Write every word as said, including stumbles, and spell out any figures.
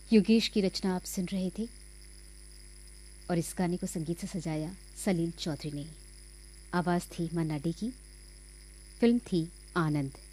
योगेश की रचना आप सुन रहे थे और इस गाने को संगीत से सजाया सलील चौधरी ने। आवाज़ थी मन्ना डे की। फिल्म थी आनंद।